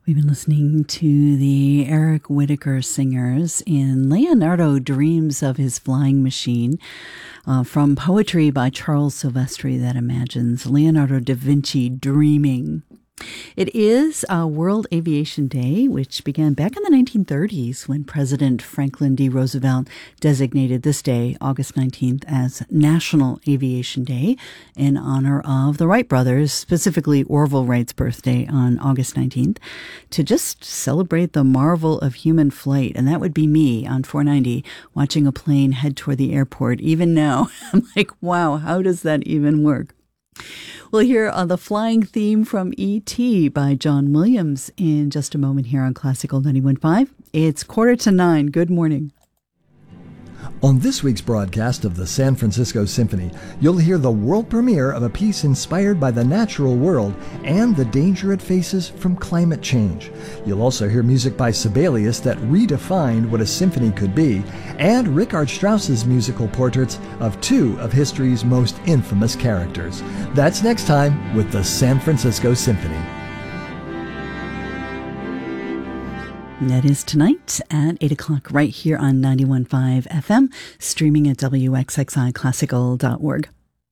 We've been listening to the Eric Whitacre Singers in Leonardo Dreams of His Flying Machine from poetry by Charles Silvestri that imagines Leonardo da Vinci dreaming. It is World Aviation Day, which began back in the 1930s when President Franklin D. Roosevelt designated this day, August 19th, as National Aviation Day in honor of the Wright brothers, specifically Orville Wright's birthday on August 19th, to just celebrate the marvel of human flight. And that would be me on 490 watching a plane head toward the airport. Even now, I'm like, wow, how does that even work? We'll hear the flying theme from E.T. by John Williams in just a moment here on Classical 91.5. It's 8:45. Good morning. On this week's broadcast of the San Francisco Symphony, you'll hear the world premiere of a piece inspired by the natural world and the danger it faces from climate change. You'll also hear music by Sibelius that redefined what a symphony could be, and Richard Strauss's musical portraits of two of history's most infamous characters. That's next time with the San Francisco Symphony. That is tonight at 8 o'clock right here on 91.5 FM, streaming at wxxiclassical.org.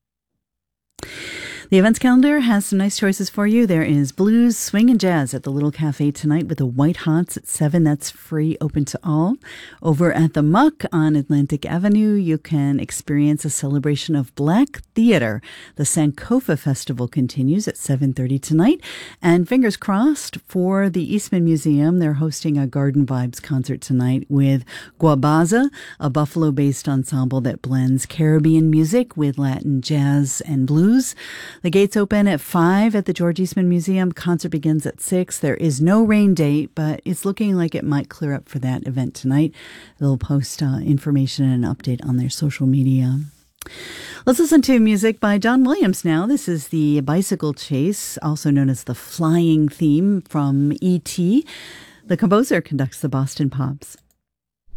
The events calendar has some nice choices for you. There is blues, swing, and jazz at the Little Cafe tonight with the White Hots at 7. That's free, open to all. Over at the Muck on Atlantic Avenue, you can experience a celebration of Black theater. The Sankofa Festival continues at 7:30 tonight. And fingers crossed for the Eastman Museum. They're hosting a Garden Vibes concert tonight with Guabaza, a Buffalo-based ensemble that blends Caribbean music with Latin jazz and blues. The gates open at 5 at the George Eastman Museum. Concert begins at 6. There is no rain date, but it's looking like it might clear up for that event tonight. They'll post information and an update on their social media. Let's listen to music by John Williams now. This is the Bicycle Chase, also known as the Flying Theme from E.T. The composer conducts the Boston Pops.